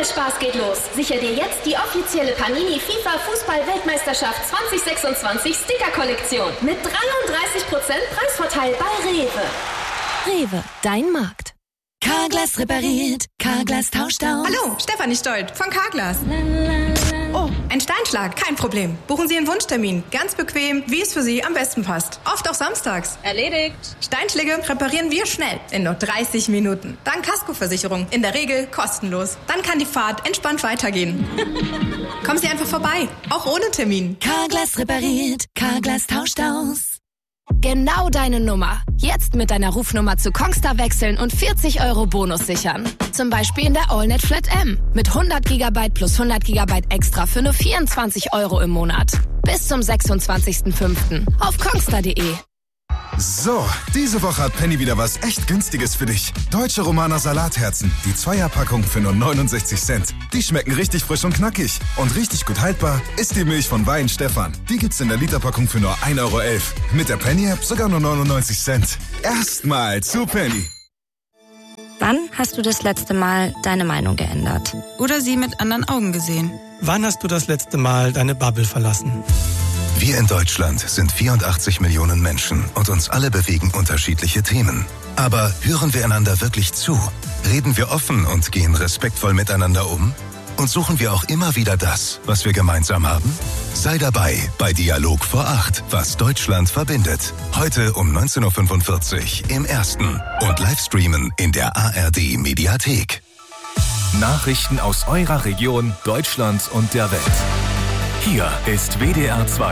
Spaß geht los. Sicher dir jetzt die offizielle Panini FIFA Fußball-Weltmeisterschaft 2026 Sticker-Kollektion mit 33% Preisvorteil bei Rewe. Rewe, dein Markt. Carglass repariert, Carglass tauscht aus. Hallo, Stefanie Stolt von Carglass. Oh, ein Steinschlag, kein Problem. Buchen Sie Ihren Wunschtermin, ganz bequem, wie es für Sie am besten passt. Oft auch samstags. Erledigt. Steinschläge reparieren wir schnell, in nur 30 Minuten. Dank Kaskoversicherung, in der Regel kostenlos. Dann kann die Fahrt entspannt weitergehen. Kommen Sie einfach vorbei, auch ohne Termin. Carglass repariert, Carglass tauscht aus. Genau deine Nummer. Jetzt mit deiner Rufnummer zu Kongstar wechseln und 40 € Bonus sichern. Zum Beispiel in der AllNet Flat M. Mit 100 GB plus 100 GB extra für nur 24 € im Monat. Bis zum 26.05. auf kongstar.de. So, diese Woche hat Penny wieder was echt Günstiges für dich. Deutsche Romaner Salatherzen, die Zweierpackung für nur 69 Cent. Die schmecken richtig frisch und knackig. Und richtig gut haltbar ist die Milch von Weihenstephan. Die gibt's in der Literpackung für nur 1,11 €. Mit der Penny-App sogar nur 99 Cent. Erstmal zu Penny. Wann hast du das letzte Mal deine Meinung geändert? Oder sie mit anderen Augen gesehen? Wann hast du das letzte Mal deine Bubble verlassen? Wir in Deutschland sind 84 Millionen Menschen und uns alle bewegen unterschiedliche Themen. Aber hören wir einander wirklich zu? Reden wir offen und gehen respektvoll miteinander um? Und suchen wir auch immer wieder das, was wir gemeinsam haben? Sei dabei bei Dialog vor 8, was Deutschland verbindet. Heute um 19:45 Uhr im Ersten und Livestreamen in der ARD Mediathek. Nachrichten aus eurer Region, Deutschland und der Welt. Hier ist WDR 2.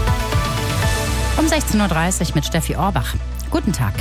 Um 16:30 Uhr mit Steffi Orbach. Guten Tag.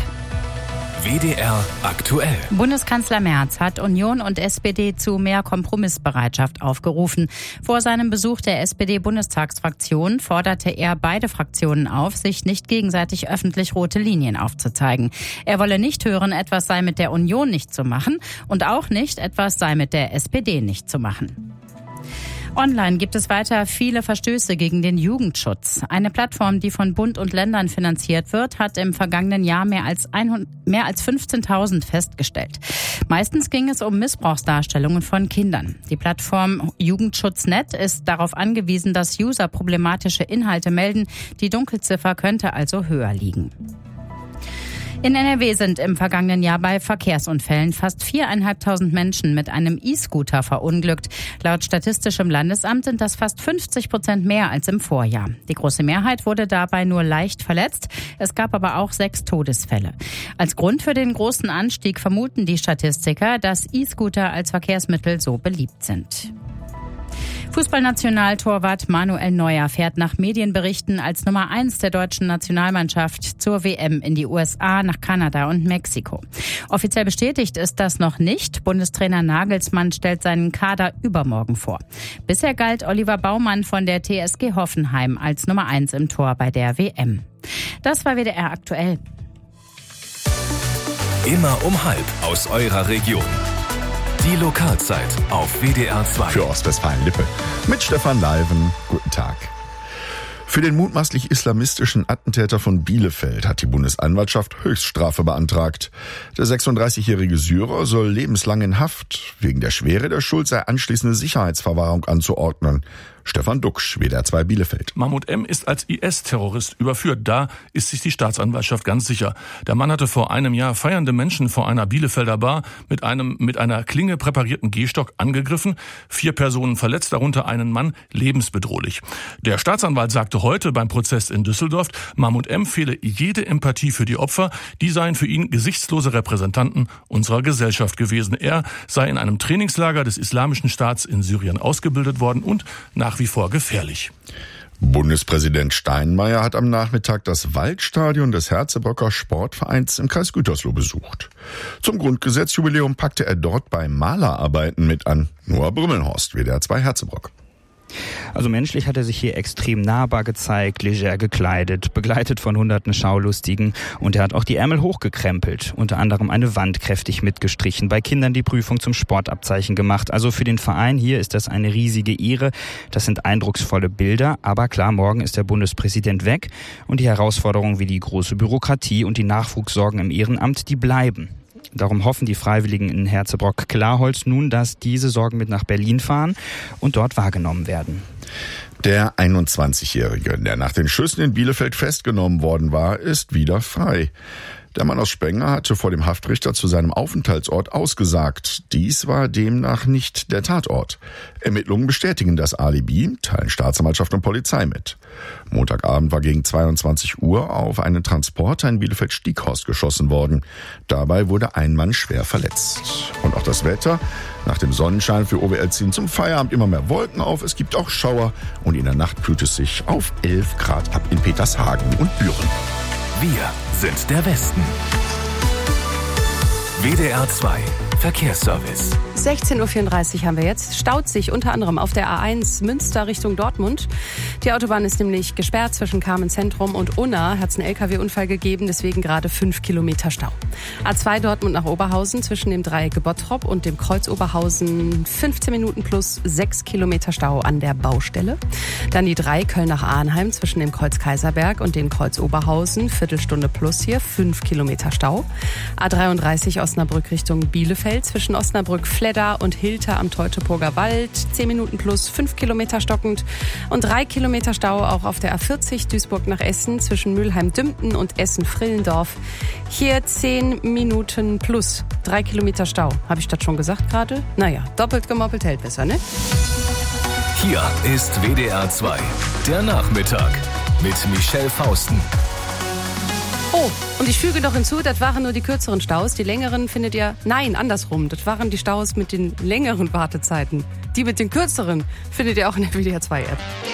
WDR aktuell. Bundeskanzler Merz hat Union und SPD zu mehr Kompromissbereitschaft aufgerufen. Vor seinem Besuch der SPD-Bundestagsfraktion forderte er beide Fraktionen auf, sich nicht gegenseitig öffentlich rote Linien aufzuzeigen. Er wolle nicht hören, etwas sei mit der Union nicht zu machen und auch nicht, etwas sei mit der SPD nicht zu machen. Online gibt es weiter viele Verstöße gegen den Jugendschutz. Eine Plattform, die von Bund und Ländern finanziert wird, hat im vergangenen Jahr mehr als 15.000 festgestellt. Meistens ging es um Missbrauchsdarstellungen von Kindern. Die Plattform Jugendschutz.net ist darauf angewiesen, dass User problematische Inhalte melden. Die Dunkelziffer könnte also höher liegen. In NRW sind im vergangenen Jahr bei Verkehrsunfällen fast 4.500 Menschen mit einem E-Scooter verunglückt. Laut Statistischem Landesamt sind das fast 50% mehr als im Vorjahr. Die große Mehrheit wurde dabei nur leicht verletzt. Es gab aber auch 6 Todesfälle. Als Grund für den großen Anstieg vermuten die Statistiker, dass E-Scooter als Verkehrsmittel so beliebt sind. Fußballnationaltorwart Manuel Neuer fährt nach Medienberichten als Nummer 1 der deutschen Nationalmannschaft zur WM in die USA, nach Kanada und Mexiko. Offiziell bestätigt ist das noch nicht. Bundestrainer Nagelsmann stellt seinen Kader übermorgen vor. Bisher galt Oliver Baumann von der TSG Hoffenheim als Nummer 1 im Tor bei der WM. Das war WDR aktuell. Immer um halb aus eurer Region. Die Lokalzeit auf WDR 2. Für Ostwestfalen-Lippe. Mit Stefan Leiven. Guten Tag. Für den mutmaßlich islamistischen Attentäter von Bielefeld hat die Bundesanwaltschaft Höchststrafe beantragt. Der 36-jährige Syrer soll lebenslang in Haft. Wegen der Schwere der Schuld sei anschließende Sicherheitsverwahrung anzuordnen. Stefan Duxch, WDR 2 Bielefeld. Mahmoud M. ist als IS-Terrorist überführt. Da ist sich die Staatsanwaltschaft ganz sicher. Der Mann hatte vor einem Jahr feiernde Menschen vor einer Bielefelder Bar mit einer Klinge präparierten Gehstock angegriffen. 4 Personen verletzt, darunter einen Mann lebensbedrohlich. Der Staatsanwalt sagte heute beim Prozess in Düsseldorf, Mahmoud M. fehle jede Empathie für die Opfer. Die seien für ihn gesichtslose Repräsentanten unserer Gesellschaft gewesen. Er sei in einem Trainingslager des Islamischen Staats in Syrien ausgebildet worden und nach wie vor gefährlich. Bundespräsident Steinmeier hat am Nachmittag das Waldstadion des Herzebrocker Sportvereins im Kreis Gütersloh besucht. Zum Grundgesetzjubiläum packte er dort bei Malerarbeiten mit an. Noah Brümmelhorst, WDR 2 Herzebrock. Also menschlich hat er sich hier extrem nahbar gezeigt, leger gekleidet, begleitet von hunderten Schaulustigen, und er hat auch die Ärmel hochgekrempelt, unter anderem eine Wand kräftig mitgestrichen, bei Kindern die Prüfung zum Sportabzeichen gemacht. Also für den Verein hier ist das eine riesige Ehre, das sind eindrucksvolle Bilder, aber klar, morgen ist der Bundespräsident weg und die Herausforderungen wie die große Bürokratie und die Nachwuchssorgen im Ehrenamt, die bleiben. Darum hoffen die Freiwilligen in Herzebrock-Klarholz nun, dass diese Sorgen mit nach Berlin fahren und dort wahrgenommen werden. Der 21-Jährige, der nach den Schüssen in Bielefeld festgenommen worden war, ist wieder frei. Der Mann aus Spenger hatte vor dem Haftrichter zu seinem Aufenthaltsort ausgesagt. Dies war demnach nicht der Tatort. Ermittlungen bestätigen das Alibi, teilen Staatsanwaltschaft und Polizei mit. Montagabend war gegen 22 Uhr auf einen Transporter in Bielefeld-Stieghorst geschossen worden. Dabei wurde ein Mann schwer verletzt. Und auch das Wetter. Nach dem Sonnenschein für OWL ziehen zum Feierabend immer mehr Wolken auf. Es gibt auch Schauer und in der Nacht kühlt es sich auf 11 Grad ab in Petershagen und Büren. Wir sind der Westen. WDR 2 Verkehrsservice. 16.34 Uhr haben wir jetzt. Staut sich unter anderem auf der A1 Münster Richtung Dortmund. Die Autobahn ist nämlich gesperrt zwischen Kamenz-Zentrum und Unna. Hat es einen LKW-Unfall gegeben, deswegen gerade 5 Kilometer Stau. A2 Dortmund nach Oberhausen zwischen dem Dreieck Bottrop und dem Kreuz Oberhausen 15 Minuten plus 6 Kilometer Stau an der Baustelle. Dann die 3 Köln nach Arnheim zwischen dem Kreuz Kaiserberg und dem Kreuz Oberhausen. Viertelstunde plus hier 5 Kilometer Stau. A33 Osnabrück Richtung Bielefeld zwischen Osnabrück, Fledder und Hilter am Teutoburger Wald. 10 Minuten plus 5 Kilometer stockend. Und 3 Kilometer Stau auch auf der A40 Duisburg nach Essen zwischen Mülheim-Dümpten und Essen-Frillendorf. Hier 10 Minuten plus 3 Kilometer Stau. Habe ich das schon gesagt gerade? Naja, doppelt gemoppelt hält besser, ne? Hier ist WDR 2, der Nachmittag mit Michelle Fausten. Oh, und ich füge noch hinzu, das waren nur die kürzeren Staus. Die längeren findet ihr, nein, andersrum. Das waren die Staus mit den längeren Wartezeiten. Die mit den kürzeren findet ihr auch in der WDR 2 App.